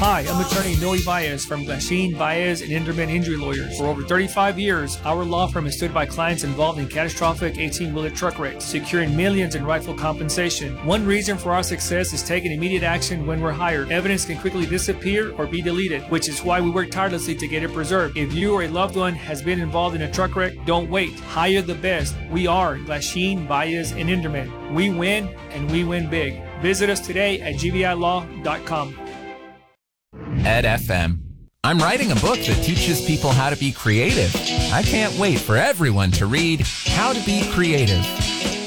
Hi, I'm attorney Noe Baez from Glasheen, Baez, and Enderman Injury Lawyers. For over 35 years, our law firm has stood by clients involved in catastrophic 18-wheeler truck wrecks, securing millions in rightful compensation. One reason for our success is taking immediate action when we're hired. Evidence can quickly disappear or be deleted, which is why we work tirelessly to get it preserved. If you or a loved one has been involved in a truck wreck, don't wait. Hire the best. We are Glasheen, Baez, and Enderman. We win, and we win big. Visit us today at gvilaw.com. Ed FM. I'm writing a book that teaches people how to be creative. I can't wait for everyone to read How to Be Creative.